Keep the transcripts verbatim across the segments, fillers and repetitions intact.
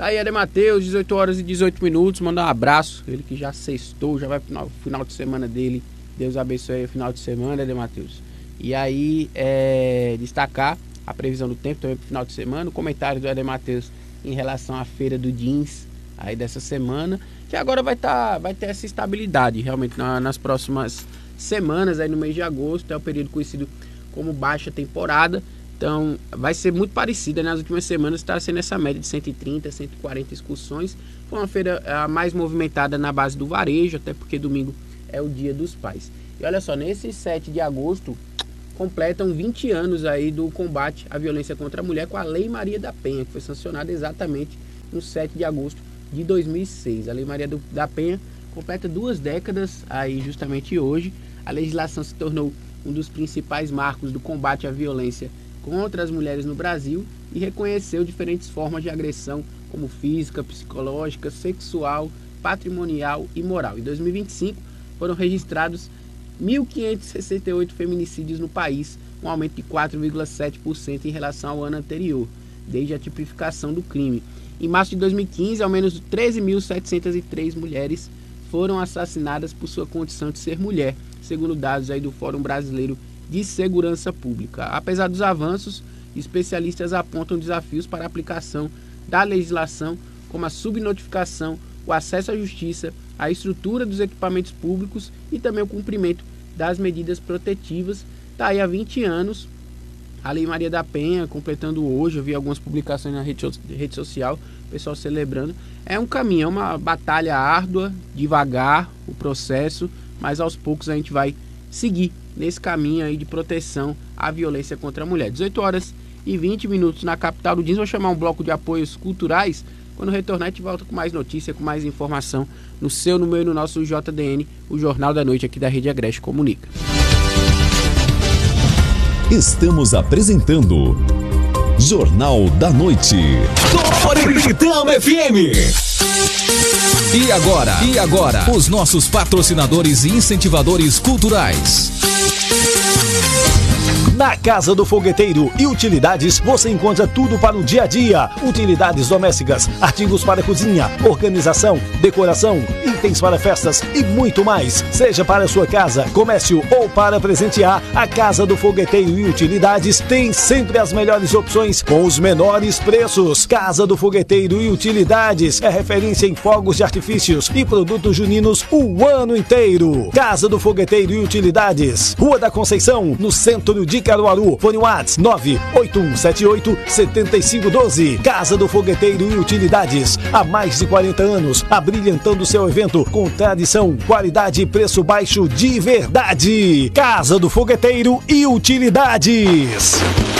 Tá aí, Ademateus, dezoito horas e dezoito minutos. Mandar um abraço. Ele que já sextou, já vai pro final, final de semana dele. Deus abençoe aí o final de semana, Ademateus. E aí, é, destacar a previsão do tempo também pro final de semana. O comentário do Ademateus em relação à feira do jeans aí dessa semana, que agora vai, tá, vai ter essa estabilidade realmente na, nas próximas semanas, aí no mês de agosto, é o período conhecido como baixa temporada, então vai ser muito parecida, né? Nas últimas semanas está sendo essa média de cento e trinta, cento e quarenta excursões. Foi uma feira a mais movimentada na base do varejo, até porque domingo é o Dia dos Pais. E olha só, nesse sete de agosto completam vinte anos aí do combate à violência contra a mulher com a Lei Maria da Penha, que foi sancionada exatamente no sete de agosto de dois mil e seis. A Lei Maria do, da Penha completa duas décadas aí justamente hoje. A legislação se tornou um dos principais marcos do combate à violência contra as mulheres no Brasil e reconheceu diferentes formas de agressão como física, psicológica, sexual, patrimonial e moral. Em dois mil e vinte e cinco foram registrados mil quinhentos e sessenta e oito feminicídios no país, um aumento de quatro vírgula sete por cento em relação ao ano anterior, desde a tipificação do crime. Em março de dois mil e quinze, ao menos treze mil setecentas e três mulheres foram assassinadas por sua condição de ser mulher, segundo dados aí do Fórum Brasileiro de Segurança Pública. Apesar dos avanços, especialistas apontam desafios para a aplicação da legislação, como a subnotificação, o acesso à justiça, a estrutura dos equipamentos públicos e também o cumprimento das medidas protetivas. Está aí há vinte anos a Lei Maria da Penha, completando hoje, eu vi algumas publicações na rede, rede social, o pessoal celebrando. É um caminho, é uma batalha árdua, devagar o processo, mas aos poucos a gente vai seguir nesse caminho aí de proteção à violência contra a mulher. dezoito horas e vinte minutos na capital do jeans. Vou chamar um bloco de apoios culturais. Quando retornar, a gente volta com mais notícia, com mais informação no seu, no meu e no nosso J D N, o Jornal da Noite aqui da Rede Agreste Comunica. Estamos apresentando Jornal da Noite. Toritama F M. E agora? E agora? Os nossos patrocinadores e incentivadores culturais. Na Casa do Fogueteiro e Utilidades você encontra tudo para o dia a dia. Utilidades domésticas, artigos para cozinha, organização, decoração, itens para festas e muito mais. Seja para sua casa, comércio ou para presentear, a Casa do Fogueteiro e Utilidades tem sempre as melhores opções com os menores preços. Casa do Fogueteiro e Utilidades é referência em fogos de artifícios e produtos juninos o ano inteiro. Casa do Fogueteiro e Utilidades, Rua da Conceição, no centro de Caruaru. Fone WhatsApp nove oito um sete oito sete cinco um dois. Casa do Fogueteiro e Utilidades, há mais de quarenta anos, abrilhantando seu evento com tradição, qualidade e preço baixo de verdade. Casa do Fogueteiro e Utilidades.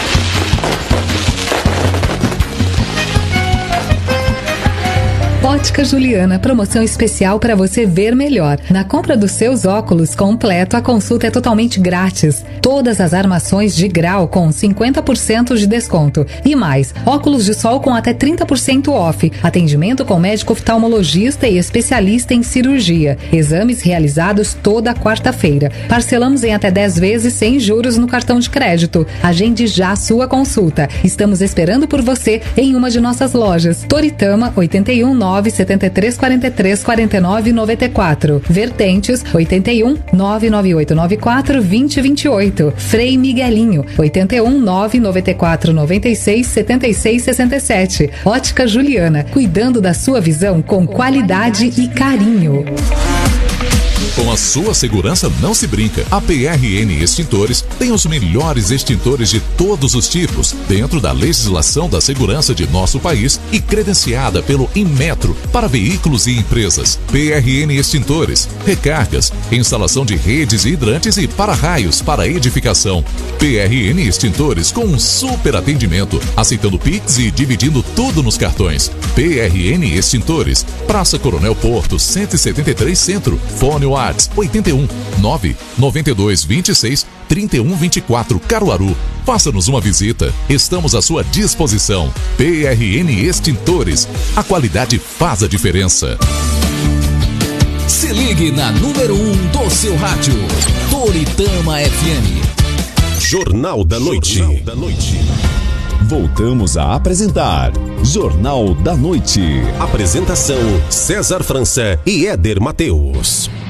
Ótica Juliana, promoção especial para você ver melhor. Na compra dos seus óculos completo, a consulta é totalmente grátis. Todas as armações de grau com cinquenta por cento de desconto. E mais, óculos de sol com até trinta por cento off. Atendimento com médico oftalmologista e especialista em cirurgia. Exames realizados toda quarta-feira. Parcelamos em até dez vezes sem juros no cartão de crédito. Agende já a sua consulta. Estamos esperando por você em uma de nossas lojas. Toritama, oito um nove sete três quatro três quatro nove nove quatro. Vertentes, oito um nove nove oito nove quatro dois zero dois oito. Frei Miguelinho, oito um nove nove quatro nove seis sete seis seis sete. Ótica Juliana, cuidando da sua visão com qualidade e carinho. Com a sua segurança não se brinca. A P R N Extintores tem os melhores extintores de todos os tipos, dentro da legislação da segurança de nosso país e credenciada pelo Inmetro para veículos e empresas. P R N Extintores, recargas, instalação de redes e hidrantes e para-raios para edificação. P R N Extintores com um super atendimento, aceitando Pix e dividindo tudo nos cartões. P R N Extintores, Praça Coronel Porto, cento e setenta e três Centro. Fone WhatsApp oito um nove nove dois dois seis três um dois quatro Caruaru. Faça-nos uma visita. Estamos à sua disposição. P R N Extintores. A qualidade faz a diferença. Se ligue na número um do seu rádio. Toritama F M. Jornal da Noite. Jornal da Noite. Voltamos a apresentar Jornal da Noite. Apresentação César França e Éder Mateus.